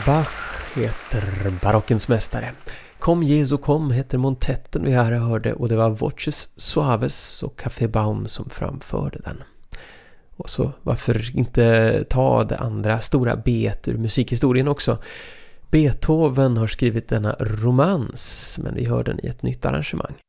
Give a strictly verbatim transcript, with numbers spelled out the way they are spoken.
Bach heter barockens mästare. Kom Jesu kom heter montetten vi här hörde, och det var Voces Suaves och Café Baum som framförde den. Och så varför inte ta det andra stora bet ur musikhistorien också. Beethoven har skrivit denna romans, men vi hör den i ett nytt arrangemang.